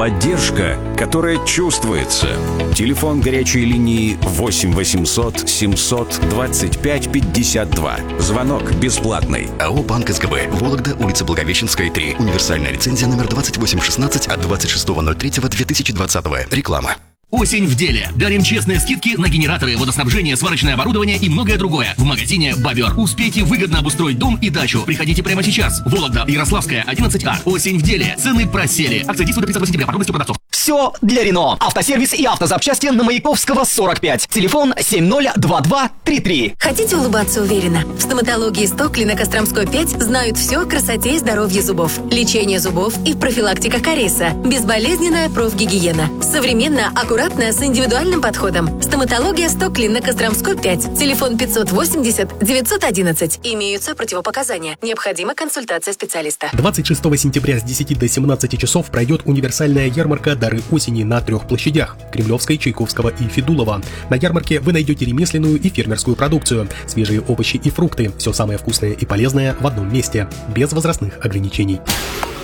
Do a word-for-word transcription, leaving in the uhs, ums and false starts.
Поддержка, которая чувствуется. Телефон горячей линии восемь восемьсот семьсот двадцать пять пятьдесят два. Звонок бесплатный. АО «Банк СГБ». Вологда, улица Благовещенская, три. Универсальная лицензия номер двадцать восемь шестнадцать от двадцать шестого ноль третьего две тысячи двадцатого. Реклама. Осень в деле. Дарим честные скидки на генераторы, водоснабжение, сварочное оборудование и многое другое. В магазине «Бобер». Успейте выгодно обустроить дом и дачу. Приходите прямо сейчас. Вологда, Ярославская, одиннадцать А. Осень в деле. Цены просели. Акция действует до тридцатого сентября. Подробности у продавцов. Все для Рено. Автосервис и автозапчасти на Маяковского, сорок пять. Телефон семь ноль два два три три. Хотите улыбаться уверенно? В стоматологии Стокли на Костромской пять знают все о красоте и здоровье зубов. Лечение зубов и профилактика кариеса. Безболезненная профгигиена. Современно, аккуратно, с индивидуальным подходом. Стоматология Стокли на Костромской пять. Телефон пятьсот восемьдесят девятьсот одиннадцать. Имеются противопоказания. Необходима консультация специалиста. двадцать шестого сентября с десяти до семнадцати часов пройдет универсальная ярмарка «Дары осени» на трех площадях – Кремлевской, Чайковского и Федулова. На ярмарке вы найдете ремесленную и фермерскую продукцию, свежие овощи и фрукты, все самое вкусное и полезное в одном месте, без возрастных ограничений.